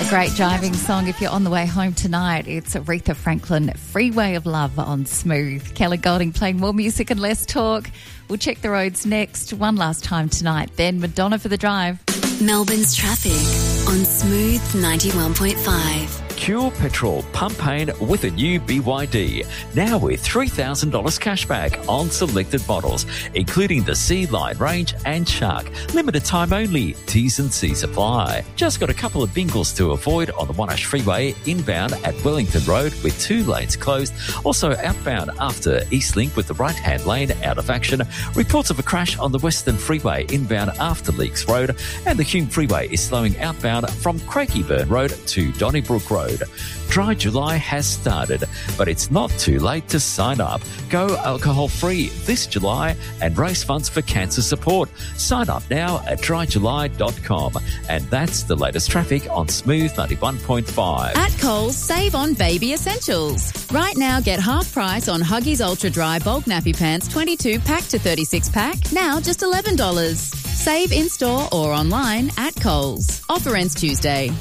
Great driving song if you're on the way home tonight. It's Aretha Franklin, Freeway of Love on Smooth. Keller Golding playing more music and less talk. We'll check the roads next. One last time tonight. Then Madonna for the drive. Melbourne's traffic on Smooth 91.5. Cure Petrol Pump Pain with a new BYD. Now with $3,000 cashback on selected models, including the Sea Line range and Shark. Limited time only. T's and C's apply. Just got a couple of bingles to avoid on the Monash Freeway inbound at Wellington Road with 2 lanes closed. Also outbound after Eastlink with the right-hand lane out of action. Reports of a crash on the Western Freeway inbound after Leaks Road. And the Hume Freeway is slowing outbound from Craigieburn Road to Donnybrook Road. Dry July has started, but it's not too late to sign up. Go alcohol-free this July and raise funds for cancer support. Sign up now at dryjuly.com. And that's the latest traffic on Smooth 91.5. At Coles, save on baby essentials. Right now, get half price on Huggies Ultra Dry Bulk Nappy Pants 22 pack to 36 pack, now just $11. Save in-store or online at Coles. Offer ends Tuesday.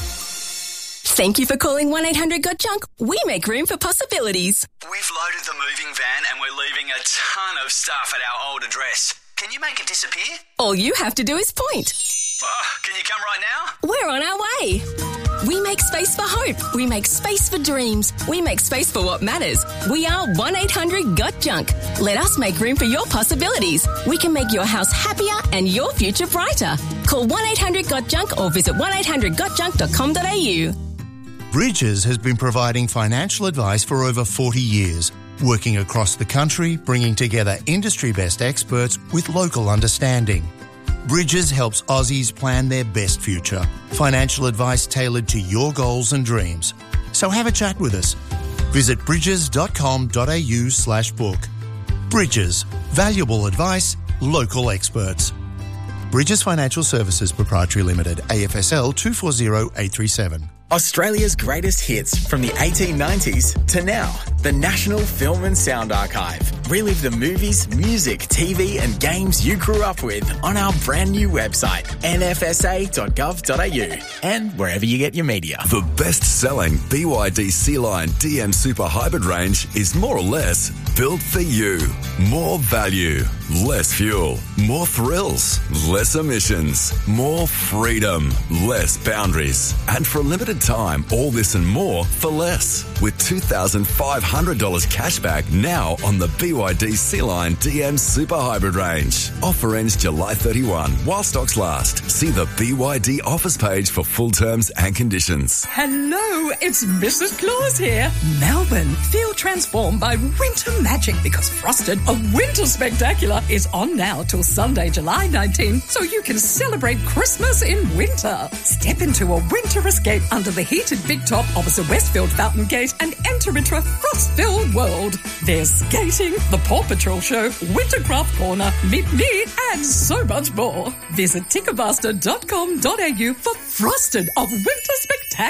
Thank you for calling 1-800-GOT-JUNK. We make room for possibilities. We've loaded the moving van and we're leaving a ton of stuff at our old address. Can you make it disappear? All you have to do is point. Can you come right now? We're on our way. We make space for hope. We make space for dreams. We make space for what matters. We are 1-800-GOT-JUNK. Let us make room for your possibilities. We can make your house happier and your future brighter. Call 1-800-GOT-JUNK or visit 1-800-GOT-JUNK.com.au. Bridges has been providing financial advice for over 40 years, working across the country, bringing together industry-best experts with local understanding. Bridges helps Aussies plan their best future. Financial advice tailored to your goals and dreams. So have a chat with us. Visit bridges.com.au/book. Bridges. Valuable advice, local experts. Bridges Financial Services Proprietary Limited, AFSL 240837. Australia's greatest hits from the 1890s to now. The National Film and Sound Archive. Relive the movies, music, TV and games you grew up with on our brand new website, nfsa.gov.au, and wherever you get your media. The best-selling BYD Sea-Line DM Super Hybrid range is more or less built for you. More value, less fuel, more thrills, less emissions, more freedom, less boundaries. And for a limited time, all this and more for less. With $2,500 cashback now on the BYD Sea-Line DM Super Hybrid range. Offer ends July 31 while stocks last. See the BYD offers page for full terms and conditions. Hello, it's Mrs. Claus here. Melbourne, feel transformed by winter magic because Frosted, a winter spectacular, is on now till Sunday, July 19, so you can celebrate Christmas in winter. Step into a winter escape under the heated big top opposite Westfield Fountain Gate and enter into a frost-filled world. There's skating, the Paw Patrol show, Wintercraft Corner, Meet Me, and so much more. Visit Ticketmaster.com.au for Frosted, a winter